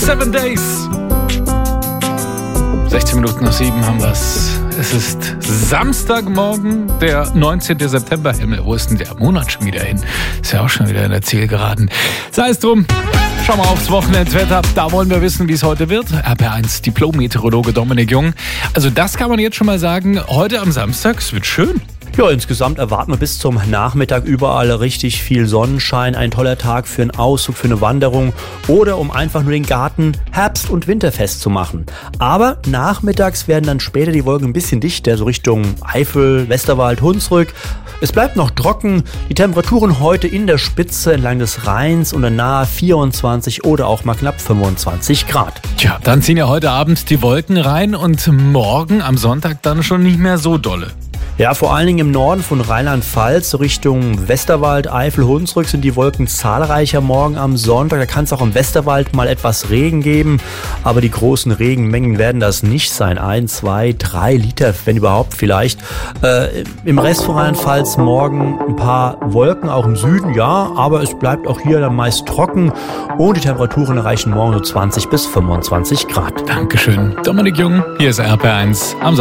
7 Days. 16 Minuten nach 7 haben wir es. Es ist Samstagmorgen, der 19. September. Himmel, wo ist denn der Monat schon wieder hin? Ist ja auch schon wieder in der Zielgeraden. Sei es drum. Schauen wir aufs Wochenendwetter. Da wollen wir wissen, wie es heute wird. RPR1 Diplom-Meteorologe Dominik Jung. Also das kann man jetzt schon mal sagen. Heute am Samstag, es wird schön. Ja, insgesamt erwarten wir bis zum Nachmittag überall richtig viel Sonnenschein. Ein toller Tag für einen Ausflug, für eine Wanderung oder um einfach nur den Garten herbst- und winterfest zu machen. Aber nachmittags werden dann später die Wolken ein bisschen dichter, so Richtung Eifel, Westerwald, Hunsrück. Es bleibt noch trocken. Die Temperaturen heute in der Spitze entlang des Rheins und nahe 24 oder auch mal knapp 25 Grad. Tja, dann ziehen ja heute Abend die Wolken rein und morgen am Sonntag dann schon nicht mehr so dolle. Ja, vor allen Dingen im Norden von Rheinland-Pfalz, so Richtung Westerwald, Eifel, Hunsrück sind die Wolken zahlreicher morgen am Sonntag. Da kann es auch im Westerwald mal etwas Regen geben, aber die großen Regenmengen werden das nicht sein. 1, 2, 3 Liter, wenn überhaupt vielleicht. Im Rest von Rheinland-Pfalz morgen ein paar Wolken, auch im Süden, ja, aber es bleibt auch hier dann meist trocken und die Temperaturen erreichen morgen so 20 bis 25 Grad. Dankeschön, Dominik Jung. Hier ist RPR1 am